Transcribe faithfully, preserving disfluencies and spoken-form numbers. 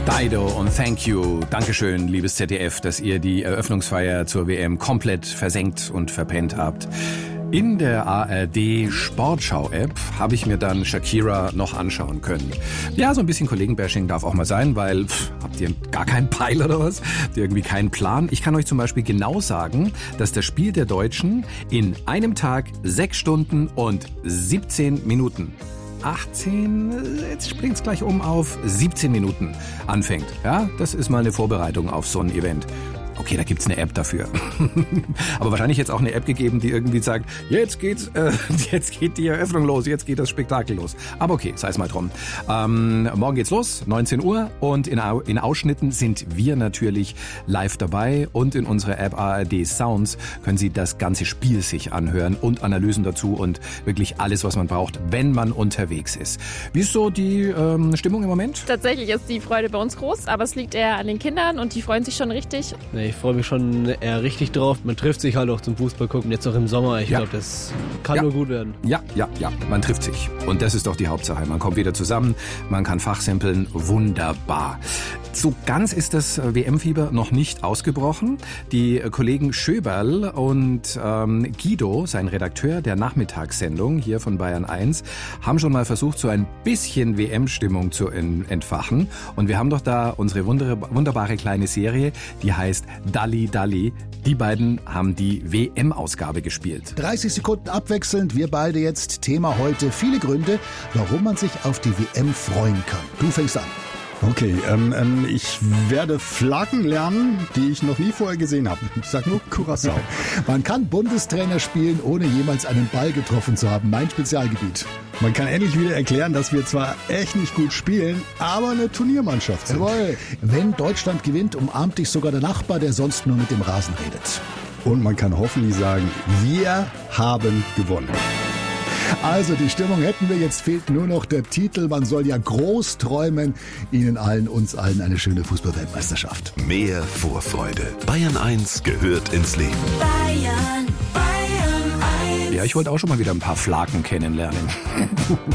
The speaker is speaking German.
Dido und Thank You. Dankeschön, liebes Z D F, dass ihr die Eröffnungsfeier zur W M komplett versenkt und verpennt habt. In der A R D Sportschau-App habe ich mir dann Shakira noch anschauen können. Ja, so ein bisschen Kollegenbashing darf auch mal sein, weil pff, habt ihr gar keinen Peil oder was? Habt ihr irgendwie keinen Plan? Ich kann euch zum Beispiel genau sagen, dass das Spiel der Deutschen in einem Tag sechs Stunden und siebzehn Minuten achtzehn, jetzt springt's gleich um auf siebzehn Minuten anfängt. Ja, das ist mal eine Vorbereitung auf so ein Event. Okay, da gibt's eine App dafür. Aber wahrscheinlich jetzt auch eine App gegeben, die irgendwie sagt, jetzt geht's, äh, jetzt geht die Eröffnung los, jetzt geht das Spektakel los. Aber okay, sei es mal drum. Ähm, morgen geht's los, neunzehn Uhr, und in, in Ausschnitten sind wir natürlich live dabei, und in unserer App A R D Sounds können Sie das ganze Spiel sich anhören und Analysen dazu und wirklich alles, was man braucht, wenn man unterwegs ist. Wie ist so die ähm, Stimmung im Moment? Tatsächlich ist die Freude bei uns groß, aber es liegt eher an den Kindern und die freuen sich schon richtig. Ich freue mich schon eher richtig drauf. Man trifft sich halt auch zum Fußball gucken, jetzt auch im Sommer. Ich ja. glaube, das kann ja. nur gut werden. Ja, ja, ja, man trifft sich. Und das ist doch die Hauptsache. Man kommt wieder zusammen, man kann fachsimpeln, wunderbar. So ganz ist das W M-Fieber noch nicht ausgebrochen. Die Kollegen Schöberl und ähm, Guido, sein Redakteur der Nachmittagssendung hier von Bayern eins, haben schon mal versucht, so ein bisschen W M-Stimmung zu entfachen. Und wir haben doch da unsere wunderbare kleine Serie, die heißt Dalli Dalli. Die beiden haben die W M-Ausgabe gespielt. dreißig Sekunden abwechselnd, wir beide jetzt. Thema heute: viele Gründe, warum man sich auf die W M freuen kann. Du fängst an. Okay, ähm, ähm, ich werde Flaggen lernen, die ich noch nie vorher gesehen habe. Ich sag nur Curaçao. Man kann Bundestrainer spielen, ohne jemals einen Ball getroffen zu haben. Mein Spezialgebiet. Man kann endlich wieder erklären, dass wir zwar echt nicht gut spielen, aber eine Turniermannschaft sind. Jawohl. Wenn Deutschland gewinnt, umarmt dich sogar der Nachbar, der sonst nur mit dem Rasen redet. Und man kann hoffentlich sagen, wir haben gewonnen. Also die Stimmung hätten wir, jetzt fehlt nur noch der Titel. Man soll ja groß träumen. Ihnen allen, uns allen eine schöne Fußball-Weltmeisterschaft. Mehr Vorfreude. Bayern eins gehört ins Leben. Bayern, Bayern eins. Ja, ich wollte auch schon mal wieder ein paar Flaggen kennenlernen.